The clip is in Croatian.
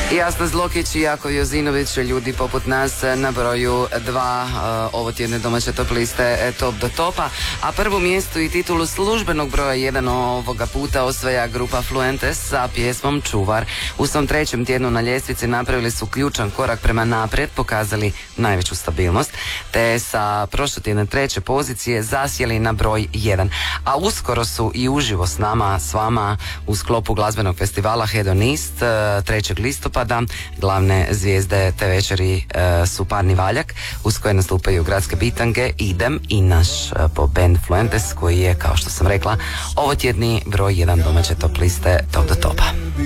Jasna Zlokić i Jako Jozinović, ljudi poput nas, na broju 2 ovo tjedne domaće top liste Top do topa, a prvo mjesto i titulu službenog broja 1 ovoga puta osvaja grupa Fluentes sa pjesmom Čuvar. U svom trećem tjednu na ljestvici napravili su ključan korak prema naprijed, pokazali najveću stabilnost, te sa prošlotjedne treće pozicije zasjeli na broj 1. A uskoro su i uživo s vama u sklopu glazbenog festivala Hedonist 3. listopada. Glavne zvijezde te večeri su Parni Valjak, uz koje nastupaju Gradske bitange, Idem i naš band Fluentes, koji je, kao što sam rekla, ovo tjedni broj 1 domaće top liste Top do topa.